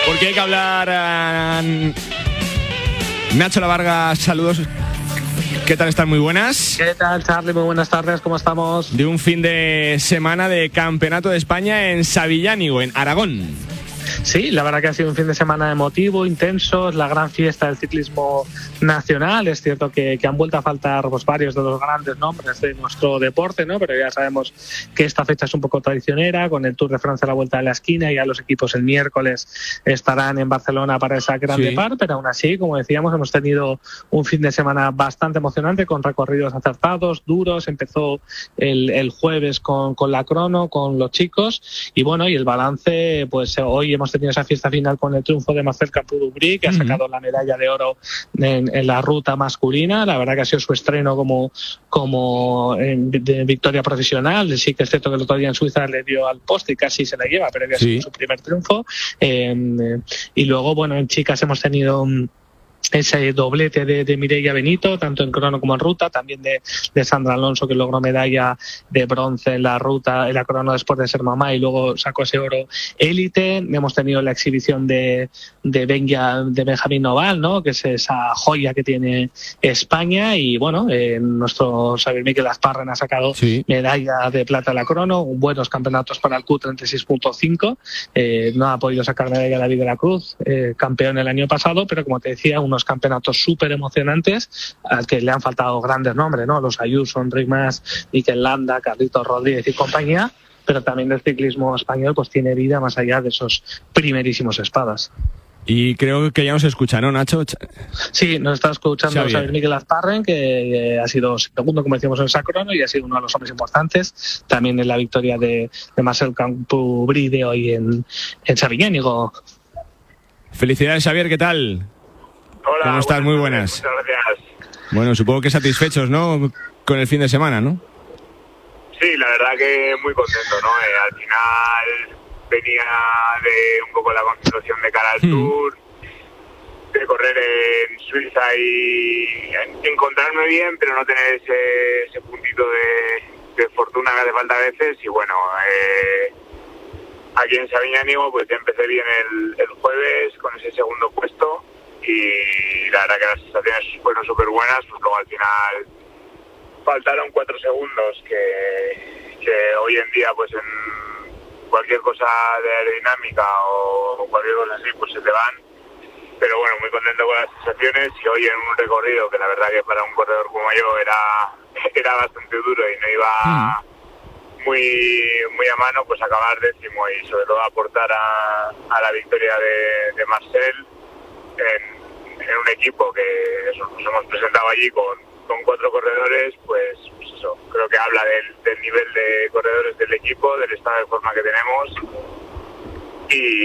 porque hay que hablar. Nacho Lavarga, saludos. ¿Qué tal están? Muy buenas. ¿Qué tal, Charlie? Muy buenas tardes, ¿cómo estamos? De un fin de semana de Campeonato de España en Sabillánigo, en Aragón. Sí, la verdad que ha sido un fin de semana emotivo, intenso, es la gran fiesta del ciclismo nacional. Es cierto que han vuelto a faltar pues, varios de los grandes nombres de nuestro deporte, ¿no? Pero ya sabemos que esta fecha es un poco traicionera, con el Tour de Francia a la vuelta de la esquina, y ya los equipos el miércoles estarán en Barcelona para esa grande par, pero aún así, como decíamos, hemos tenido un fin de semana bastante emocionante, con recorridos acertados, duros. Empezó el jueves con la crono, con los chicos, y bueno, y el balance, pues hoy hemos tenido esa fiesta final con el triunfo de Marcel Capudubrí, que ha sacado la medalla de oro en la ruta masculina. La verdad que ha sido su estreno como de victoria profesional. Sí que es cierto que el otro día en Suiza le dio al poste y casi se la lleva, pero había sido su primer triunfo. Y luego, bueno, en chicas hemos tenido ese doblete de Mireia Benito, tanto en crono como en ruta, también de Sandra Alonso, que logró medalla de bronce en la ruta, en la crono después de ser mamá, y luego sacó ese oro élite. Hemos tenido la exhibición de Benjamín Noval, ¿no? Que es esa joya que tiene España, y bueno, nuestro Xavier Miquel Asparren ha sacado medalla de plata en la crono, buenos campeonatos para el Q36.5, no ha podido sacar medalla David de la Cruz, campeón el año pasado, pero como te decía, unos campeonatos súper emocionantes al que le han faltado grandes nombres, ¿no? Los Ayuso, Enric Mas, Mikel Landa, Carlitos Rodríguez y compañía, pero también el ciclismo español pues tiene vida más allá de esos primerísimos espadas. Y creo que ya nos escucha, ¿no, Nacho? Sí, nos está escuchando Xavier Miquel Asparren, que ha sido segundo, como decíamos, en esa crono, y ha sido uno de los hombres importantes también en la victoria de Marcel Capudubrí de hoy en Sabillánigo. Felicidades, Xavier, ¿qué tal? Hola, ¿cómo estás? Muy buenas. Muchas gracias. Bueno, supongo que satisfechos, ¿no? Con el fin de semana, ¿no? Sí, la verdad que muy contento, ¿no? Al final venía de un poco la concentración de cara al Tour, de correr en Suiza y encontrarme bien, pero no tener ese puntito de fortuna que hace falta a veces. Y bueno, aquí en Sabillánigo pues ya empecé bien el jueves con ese segundo puesto, y la verdad que las sensaciones fueron súper buenas. Pues luego al final faltaron 4 segundos que hoy en día pues en cualquier cosa de aerodinámica o cualquier cosa así pues se te van, pero bueno, muy contento con las sensaciones. Y hoy en un recorrido que la verdad que para un corredor como yo era bastante duro y no iba muy a mano, pues acabar décimo y sobre todo aportar a la victoria de Marcel en un equipo que nos hemos presentado allí con 4 corredores, pues eso, creo que habla del nivel de corredores del equipo, del estado de forma que tenemos, y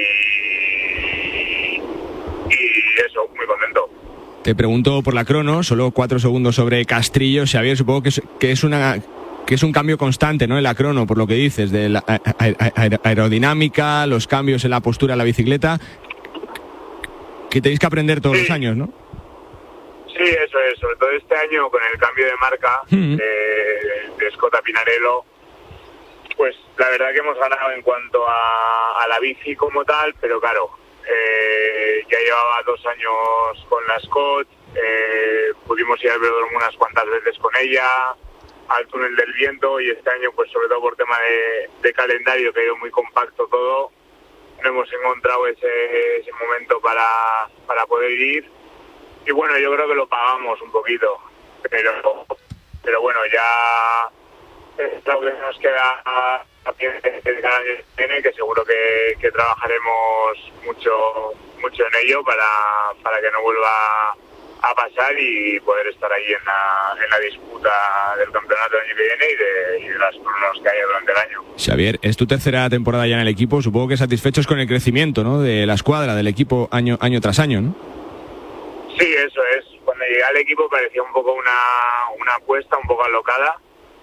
eso, muy contento. Te pregunto por la crono, solo 4 segundos sobre Castrillo. Xavier, supongo que es un cambio constante, ¿no? En la crono, por lo que dices, de la aerodinámica, los cambios en la postura de la bicicleta, que tenéis que aprender todos los años, ¿no? Sí, eso es, sobre todo este año con el cambio de marca de Scotta Pinarello, pues la verdad que hemos ganado en cuanto a la bici como tal, pero claro, ya llevaba 2 años con la Scott, pudimos ir al velódromo unas cuantas veces con ella, al túnel del viento, y este año pues sobre todo por tema de calendario, que ha ido muy compacto todo, no hemos encontrado ese momento para poder ir. Y bueno, yo creo que lo pagamos un poquito, pero bueno, ya es lo que nos queda a pie de cada año que viene, que seguro que trabajaremos mucho en ello para que no vuelva a pasar y poder estar ahí en la disputa del campeonato del año que viene y de las cronos que haya durante el año. Xavier, es tu tercera temporada ya en el equipo, supongo que satisfechos con el crecimiento, ¿no? De la escuadra, del equipo año tras año, ¿no? Sí, eso es. Cuando llegué al equipo parecía un poco una apuesta un poco alocada.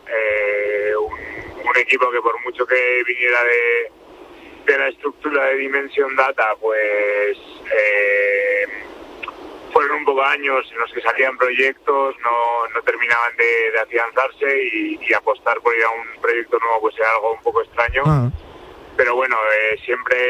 Un equipo que por mucho que viniera de la estructura de Dimension Data, pues fueron un poco años en los que salían proyectos, no terminaban de afianzarse, y apostar por ir a un proyecto nuevo pues era algo un poco extraño. Pero bueno, siempre